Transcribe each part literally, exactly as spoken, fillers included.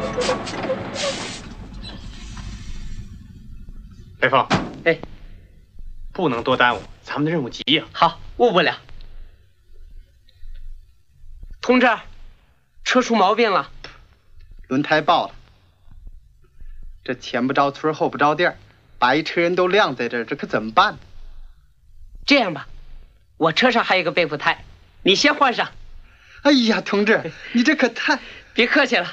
北风， 哎， 不能多耽误，咱们的任务急呀。 好，误不了。同志，车出毛病了， 轮胎爆了。这前不着村后不着店，把一车人都晾在这儿，这可怎么办？ 这样吧，我车上还有个备补胎，你先换上。 哎呀，同志，你这可太…… 别客气了。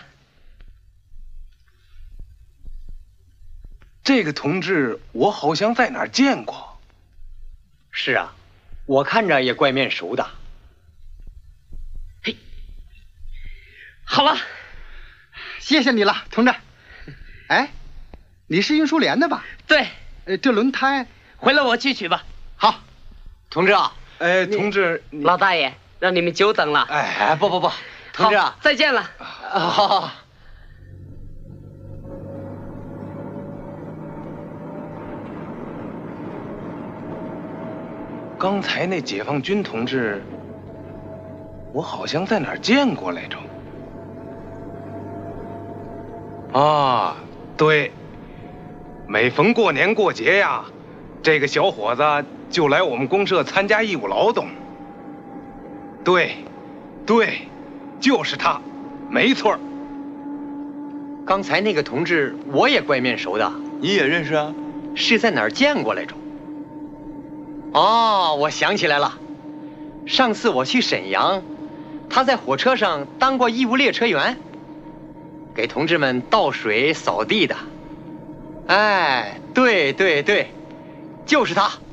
这个同志，我好像在哪儿见过。 是啊，我看着也怪面熟的。 嘿，好了， 谢谢你了，同志。哎，你是运输连的吧？ 对。 呃，这轮胎， 回来我去取吧。 好， 同志啊， 哎，同志， 老大爷，让你们久等了。 哎，不不不，同志啊， 再见了。 啊，好好。 刚才那解放军同志，我好像在哪儿见过来着。啊，对，每逢过年过节呀，这个小伙子就来我们公社参加义务劳动。对，对，就是他，没错。 刚才那个同志我也怪面熟的， 你也认识啊？ 是在哪儿见过来着？哦，我想起来了，上次我去沈阳，他在火车上当过义务列车员，给同志们倒水扫地的。哎，对对对，就是他。